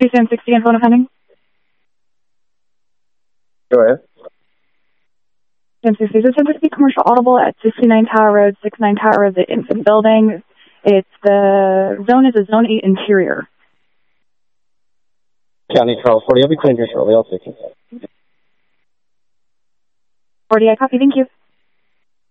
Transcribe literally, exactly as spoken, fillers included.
ten sixty and phone offending. Go ahead. ten sixty, so ten sixty commercial audible at sixty-nine Tower Road, sixty-nine Tower Road, the infant building. It's the zone is a zone eight interior. County Charles forty, I'll be clearing here shortly. I'll take you. forty, I copy, thank you.